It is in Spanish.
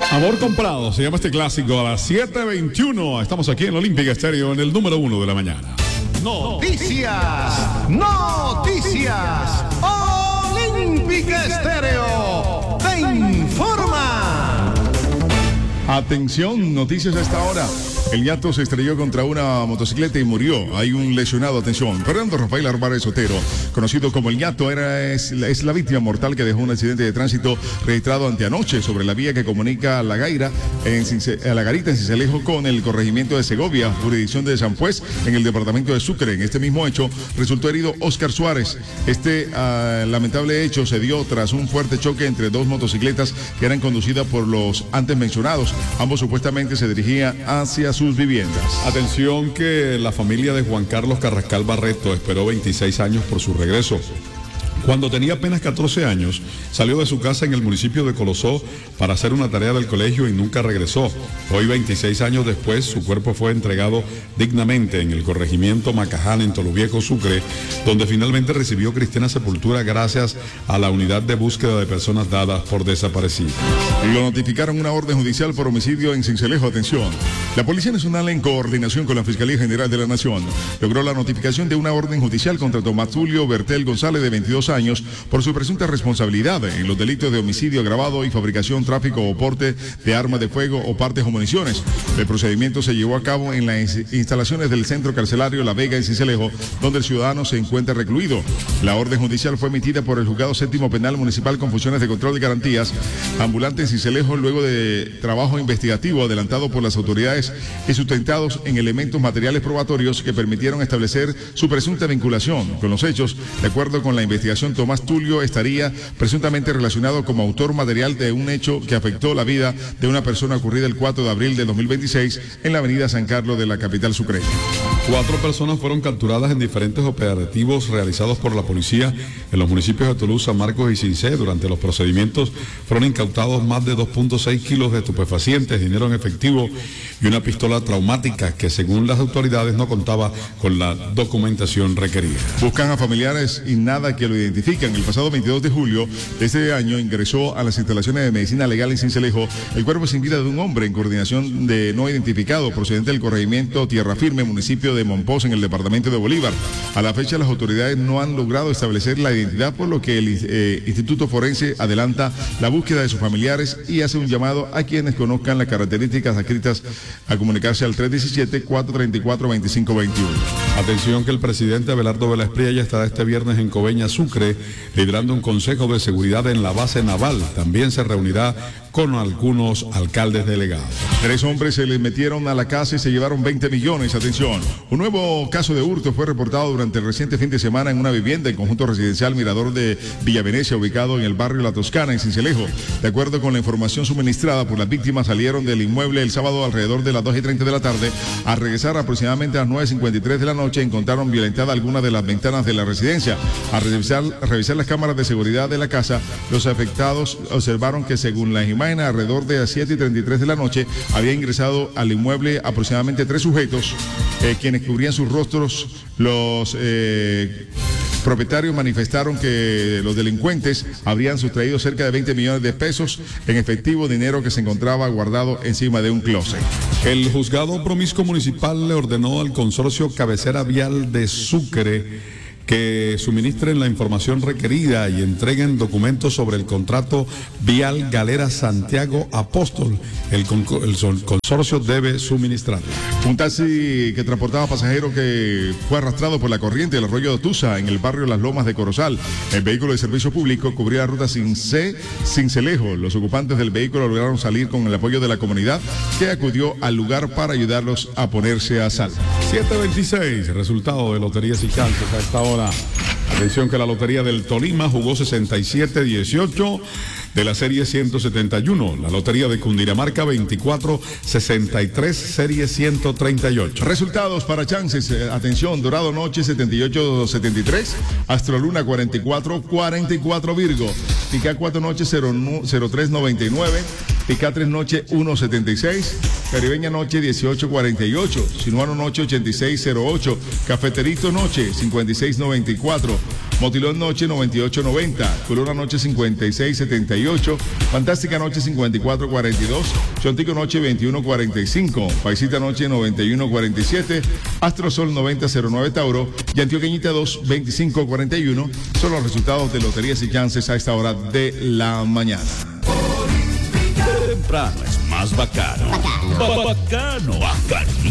Amor comprado, se llama este clásico a las 7:21. Estamos aquí en Olympic Estéreo en el número 1 de la mañana. Noticias, noticias. Olympic Estéreo te informa. Atención, noticias a esta hora. El ñato se estrelló contra una motocicleta y murió. Hay un lesionado, atención. Fernando Rafael Álvarez Otero, conocido como el ñato, es la víctima mortal que dejó un accidente de tránsito registrado anteanoche sobre la vía que comunica a La Garita en Sincelejo con el corregimiento de Segovia, jurisdicción de San Juez, en el departamento de Sucre. En este mismo hecho resultó herido Oscar Suárez. Este lamentable hecho se dio tras un fuerte choque entre dos motocicletas que eran conducidas por los antes mencionados. Ambos supuestamente se dirigían hacia sus viviendas. Atención que la familia de Juan Carlos Carrascal Barreto esperó 26 años por su regreso. Cuando tenía apenas 14 años, salió de su casa en el municipio de Colosó para hacer una tarea del colegio y nunca regresó. Hoy, 26 años después, su cuerpo fue entregado dignamente en el corregimiento Macaján, en Toluviejo, Sucre, donde finalmente recibió cristiana sepultura gracias a la unidad de búsqueda de personas dadas por desaparecidas. Lo notificaron una orden judicial por homicidio en Sincelejo. Atención. La Policía Nacional, en coordinación con la Fiscalía General de la Nación, logró la notificación de una orden judicial contra Tomás Tulio Bertel González, de 22 años, por su presunta responsabilidad en los delitos de homicidio agravado y fabricación, tráfico o porte de armas de fuego o partes o municiones. El procedimiento se llevó a cabo en las instalaciones del centro carcelario La Vega en Sincelejo, donde el ciudadano se encuentra recluido. La orden judicial fue emitida por el Juzgado Séptimo Penal Municipal con funciones de control de garantías ambulante en Sincelejo, luego de trabajo investigativo adelantado por las autoridades y sustentados en elementos materiales probatorios que permitieron establecer su presunta vinculación con los hechos. De acuerdo con la investigación, Tomás Tulio estaría presuntamente relacionado como autor material de un hecho que afectó la vida de una persona ocurrida el 4 de abril de 2026 en la avenida San Carlos de la capital sucreña. 4 personas fueron capturadas en diferentes operativos realizados por la policía en los municipios de Tolú, San Marcos y Cincé. Durante los procedimientos fueron incautados más de 2.6 kilos de estupefacientes, dinero en efectivo y una pistola traumática que, según las autoridades, no contaba con la documentación requerida. Buscan a familiares y nada que lo identifican. El pasado 22 de julio de este año ingresó a las instalaciones de medicina legal en Sincelejo el cuerpo sin vida de un hombre en coordinación de no identificado procedente del corregimiento Tierra Firme, municipio de Monpós, en el departamento de Bolívar. A la fecha, las autoridades no han logrado establecer la identidad, por lo que el Instituto Forense adelanta la búsqueda de sus familiares y hace un llamado a quienes conozcan las características adscritas a comunicarse al 317-434-2521. Atención que el presidente Abelardo Vela Espriella estará este viernes en Coveñas, Sucre, liderando un consejo de seguridad en la base naval. También se reunirá con algunos alcaldes delegados. 3 hombres se les metieron a la casa y se llevaron 20 millones. Atención, un nuevo caso de hurto fue reportado durante el reciente fin de semana en una vivienda en conjunto residencial Mirador de Villa Venecia, ubicado en el barrio La Toscana, en Sincelejo. De acuerdo con la información suministrada por las víctimas, salieron del inmueble el sábado alrededor de las 2:30 de la tarde. Al regresar aproximadamente a las 9:53 de la noche, encontraron violentada alguna de las ventanas de la residencia. Al revisar las cámaras de seguridad de la casa, los afectados observaron que, según la imagen, alrededor de las 7:33 de la noche había ingresado al inmueble aproximadamente 3 sujetos, quienes cubrían sus rostros. Los propietarios manifestaron que los delincuentes habrían sustraído cerca de 20 millones de pesos en efectivo, dinero que se encontraba guardado encima de un closet. El juzgado promiscuo municipal le ordenó al consorcio Cabecera Vial de Sucre que suministren la información requerida y entreguen documentos sobre el contrato vial Galera Santiago Apóstol. El consorcio debe suministrarlo. Un taxi que transportaba pasajeros que fue arrastrado por la corriente del arroyo de Tusa en el barrio Las Lomas de Corozal. El vehículo de servicio público cubría la ruta Sincelejo. Los ocupantes del vehículo lograron salir con el apoyo de la comunidad, que acudió al lugar para ayudarlos a ponerse a salvo. 7:26, resultado de loterías y chances a esta hora. Atención que la Lotería del Tolima jugó 67-18 de la serie 171. La Lotería de Cundinamarca 24-63, serie 138. Resultados para chances. Atención, Dorado Noche 78-73, Astroluna 44-44 Virgo, Pica 4 Noche 03-99, Pica 3 Noche 1-76, Caribeña Noche 18-48, Sinuano Noche 86-08, Cafeterito Noche 56-94, Motilón Noche 98.90, Culona Noche 56.78, Fantástica Noche 54.42, Chontico Noche 21.45, Paisita Noche 91.47, Astrosol 90.09 Tauro y Antioqueñita 2.25.41 son los resultados de loterías y chances a esta hora de la mañana. Temprano es más bacano. Bacano, bacano.